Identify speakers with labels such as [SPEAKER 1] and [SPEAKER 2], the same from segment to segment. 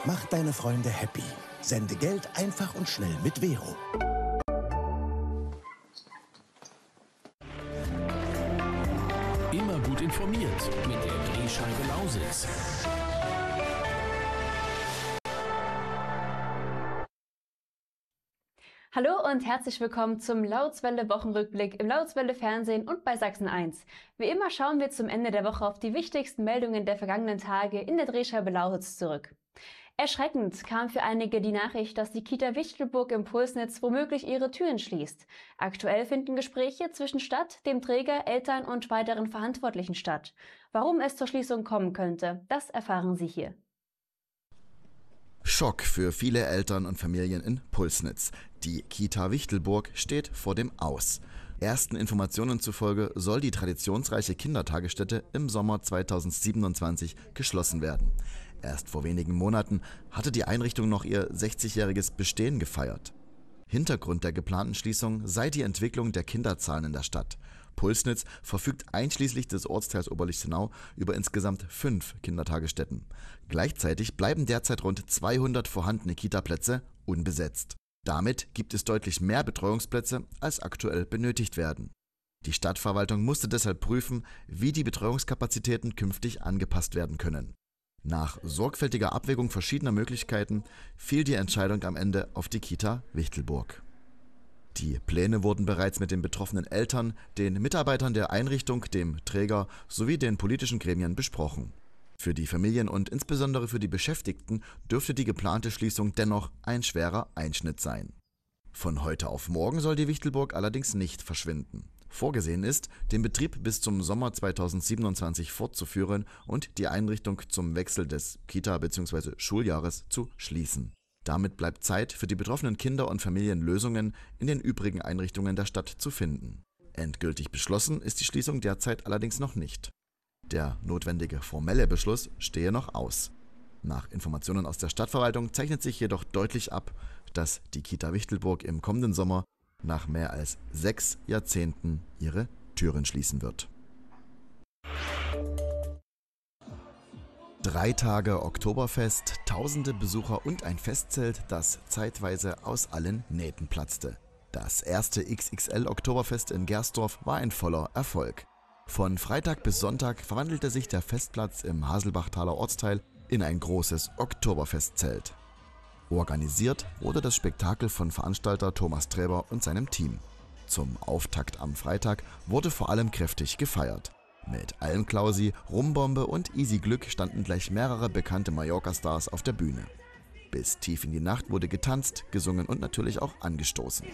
[SPEAKER 1] Mach deine Freunde happy. Sende Geld einfach und schnell mit Vero.
[SPEAKER 2] Immer gut informiert mit der Drehscheibe Lausitz.
[SPEAKER 3] Hallo und herzlich willkommen zum Lautzwelle Wochenrückblick im Lautzwelle Fernsehen und bei Sachsen 1. Wie immer schauen wir zum Ende der Woche auf die wichtigsten Meldungen der vergangenen Tage in der Drehscheibe Lausitz zurück. Erschreckend kam für einige die Nachricht, dass die Kita Wichtelburg im Pulsnitz womöglich ihre Türen schließt. Aktuell finden Gespräche zwischen Stadt, dem Träger, Eltern und weiteren Verantwortlichen statt. Warum es zur Schließung kommen könnte, das erfahren Sie hier.
[SPEAKER 4] Schock für viele Eltern und Familien in Pulsnitz. Die Kita Wichtelburg steht vor dem Aus. Ersten Informationen zufolge soll die traditionsreiche Kindertagesstätte im Sommer 2027 geschlossen werden. Erst vor wenigen Monaten hatte die Einrichtung noch ihr 60-jähriges Bestehen gefeiert. Hintergrund der geplanten Schließung sei die Entwicklung der Kinderzahlen in der Stadt. Pulsnitz verfügt einschließlich des Ortsteils Oberlichtenau über insgesamt 5 Kindertagesstätten. Gleichzeitig bleiben derzeit rund 200 vorhandene Kita-Plätze unbesetzt. Damit gibt es deutlich mehr Betreuungsplätze, als aktuell benötigt werden. Die Stadtverwaltung musste deshalb prüfen, wie die Betreuungskapazitäten künftig angepasst werden können. Nach sorgfältiger Abwägung verschiedener Möglichkeiten fiel die Entscheidung am Ende auf die Kita Wichtelburg. Die Pläne wurden bereits mit den betroffenen Eltern, den Mitarbeitern der Einrichtung, dem Träger sowie den politischen Gremien besprochen. Für die Familien und insbesondere für die Beschäftigten dürfte die geplante Schließung dennoch ein schwerer Einschnitt sein. Von heute auf morgen soll die Wichtelburg allerdings nicht verschwinden. Vorgesehen ist, den Betrieb bis zum Sommer 2027 fortzuführen und die Einrichtung zum Wechsel des Kita- bzw. Schuljahres zu schließen. Damit bleibt Zeit für die betroffenen Kinder und Familien Lösungen in den übrigen Einrichtungen der Stadt zu finden. Endgültig beschlossen ist die Schließung derzeit allerdings noch nicht. Der notwendige formelle Beschluss stehe noch aus. Nach Informationen aus der Stadtverwaltung zeichnet sich jedoch deutlich ab, dass die Kita Wichtelburg im kommenden Sommer nach mehr als 6 Jahrzehnten ihre Türen schließen wird. 3 Tage Oktoberfest, tausende Besucher und ein Festzelt, das zeitweise aus allen Nähten platzte. Das erste XXL Oktoberfest in Gersdorf war ein voller Erfolg. Von Freitag bis Sonntag verwandelte sich der Festplatz im Haselbachtaler Ortsteil in ein großes Oktoberfestzelt. Organisiert wurde das Spektakel von Veranstalter Thomas Träber und seinem Team. Zum Auftakt am Freitag wurde vor allem kräftig gefeiert. Mit Almklausi, Rumbombe und Easy Glück standen gleich mehrere bekannte Mallorca-Stars auf der Bühne. Bis tief in die Nacht wurde getanzt, gesungen und natürlich auch angestoßen.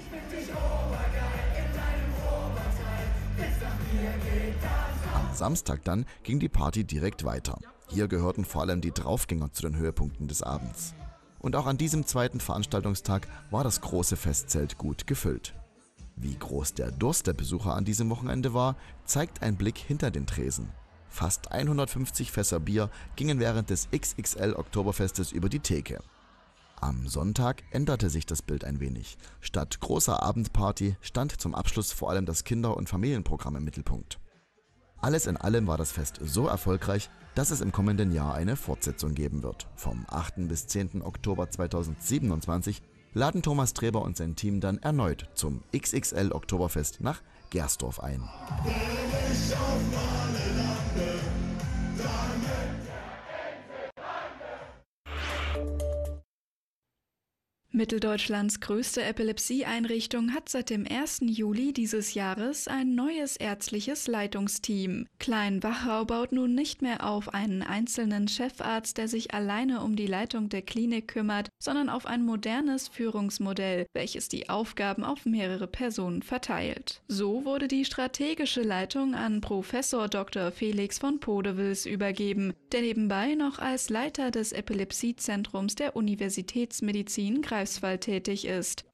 [SPEAKER 4] Am Samstag dann ging die Party direkt weiter. Hier gehörten vor allem die Draufgänger zu den Höhepunkten des Abends. Und auch an diesem zweiten Veranstaltungstag war das große Festzelt gut gefüllt. Wie groß der Durst der Besucher an diesem Wochenende war, zeigt ein Blick hinter den Tresen. Fast 150 Fässer Bier gingen während des XXL Oktoberfestes über die Theke. Am Sonntag änderte sich das Bild ein wenig. Statt großer Abendparty stand zum Abschluss vor allem das Kinder- und Familienprogramm im Mittelpunkt. Alles in allem war das Fest so erfolgreich, dass es im kommenden Jahr eine Fortsetzung geben wird. Vom 8. bis 10. Oktober 2027 laden Thomas Träber und sein Team dann erneut zum XXL Oktoberfest nach Gersdorf ein.
[SPEAKER 5] Mitteldeutschlands größte Epilepsieeinrichtung hat seit dem 1. Juli dieses Jahres ein neues ärztliches Leitungsteam. Klein-Wachau baut nun nicht mehr auf einen einzelnen Chefarzt, der sich alleine um die Leitung der Klinik kümmert, sondern auf ein modernes Führungsmodell, welches die Aufgaben auf mehrere Personen verteilt. So wurde die strategische Leitung an Professor Dr. Felix von Podewils übergeben, der nebenbei noch als Leiter des Epilepsiezentrums der Universitätsmedizin Greifswald tätig ist.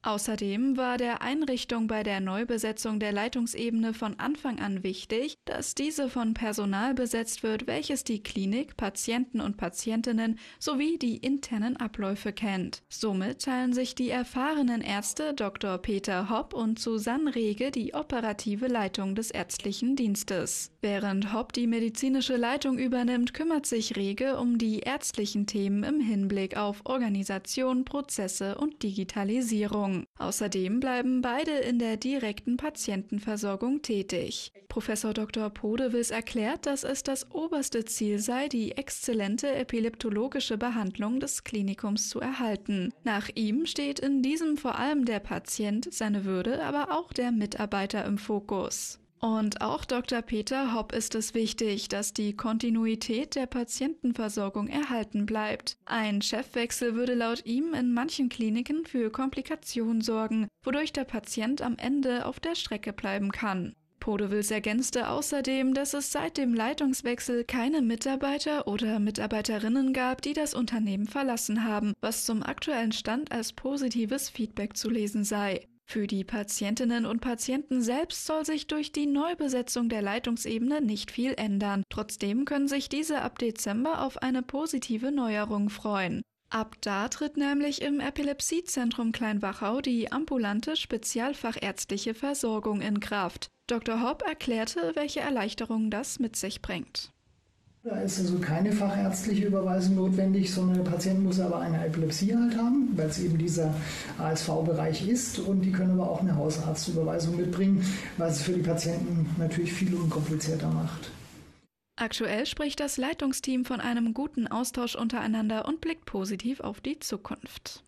[SPEAKER 5] Außerdem war der Einrichtung bei der Neubesetzung der Leitungsebene von Anfang an wichtig, dass diese von Personal besetzt wird, welches die Klinik, Patienten und Patientinnen sowie die internen Abläufe kennt. Somit teilen sich die erfahrenen Ärzte Dr. Peter Hopp und Susanne Rege die operative Leitung des ärztlichen Dienstes. Während Hopp die medizinische Leitung übernimmt, kümmert sich Rege um die ärztlichen Themen im Hinblick auf Organisation, Prozesse und Digitalisierung. Außerdem bleiben beide in der direkten Patientenversorgung tätig. Professor Dr. Podewils erklärt, dass es das oberste Ziel sei, die exzellente epileptologische Behandlung des Klinikums zu erhalten. Nach ihm steht in diesem vor allem der Patient, seine Würde, aber auch der Mitarbeiter im Fokus. Und auch Dr. Peter Hopp ist es wichtig, dass die Kontinuität der Patientenversorgung erhalten bleibt. Ein Chefwechsel würde laut ihm in manchen Kliniken für Komplikationen sorgen, wodurch der Patient am Ende auf der Strecke bleiben kann. Podewils ergänzte außerdem, dass es seit dem Leitungswechsel keine Mitarbeiter oder Mitarbeiterinnen gab, die das Unternehmen verlassen haben, was zum aktuellen Stand als positives Feedback zu lesen sei. Für die Patientinnen und Patienten selbst soll sich durch die Neubesetzung der Leitungsebene nicht viel ändern. Trotzdem können sich diese ab Dezember auf eine positive Neuerung freuen. Ab da tritt nämlich im Epilepsiezentrum Kleinwachau die ambulante spezialfachärztliche Versorgung in Kraft. Dr. Hopp erklärte, welche Erleichterungen das mit sich bringt.
[SPEAKER 6] Da ist also keine fachärztliche Überweisung notwendig, sondern der Patient muss aber eine Epilepsie halt haben, weil es eben dieser ASV-Bereich ist, und die können aber auch eine Hausarztüberweisung mitbringen, was es für die Patienten natürlich viel unkomplizierter macht.
[SPEAKER 5] Aktuell spricht das Leitungsteam von einem guten Austausch untereinander und blickt positiv auf die Zukunft.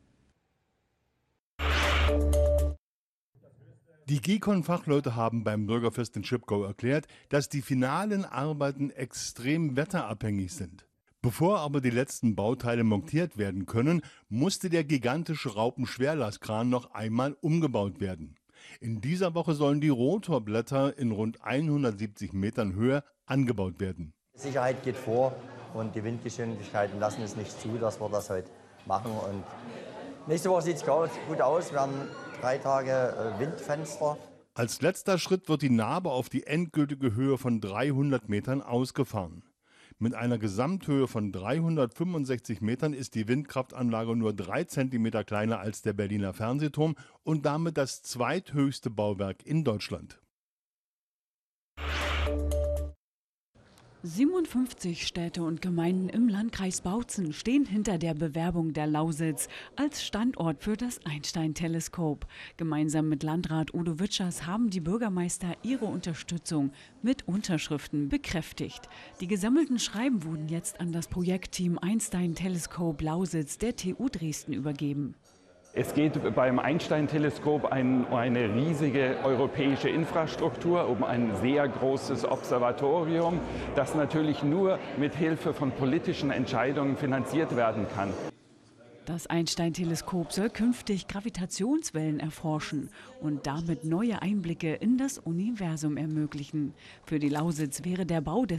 [SPEAKER 7] Die GECON-Fachleute haben beim Bürgerfest in Schipkow erklärt, dass die finalen Arbeiten extrem wetterabhängig sind. Bevor aber die letzten Bauteile montiert werden können, musste der gigantische Raupen-Schwerlastkran noch einmal umgebaut werden. In dieser Woche sollen die Rotorblätter in rund 170 Metern Höhe angebaut werden.
[SPEAKER 8] Die Sicherheit geht vor und die Windgeschwindigkeiten lassen es nicht zu, dass wir das heute machen. Und nächste Woche sieht es gut aus. Wir haben 3 Tage Windfenster.
[SPEAKER 7] Als letzter Schritt wird die Narbe auf die endgültige Höhe von 300 Metern ausgefahren. Mit einer Gesamthöhe von 365 Metern ist die Windkraftanlage nur 3 Zentimeter kleiner als der Berliner Fernsehturm und damit das zweithöchste Bauwerk in Deutschland.
[SPEAKER 9] 57 Städte und Gemeinden im Landkreis Bautzen stehen hinter der Bewerbung der Lausitz als Standort für das Einstein-Teleskop. Gemeinsam mit Landrat Udo Witschers haben die Bürgermeister ihre Unterstützung mit Unterschriften bekräftigt. Die gesammelten Schreiben wurden jetzt an das Projektteam Einstein-Teleskop Lausitz der TU Dresden übergeben.
[SPEAKER 10] Es geht beim Einstein-Teleskop um eine riesige europäische Infrastruktur, um ein sehr großes Observatorium, das natürlich nur mit Hilfe von politischen Entscheidungen finanziert werden kann.
[SPEAKER 9] Das Einstein-Teleskop soll künftig Gravitationswellen erforschen und damit neue Einblicke in das Universum ermöglichen. Für die Lausitz wäre der Bau des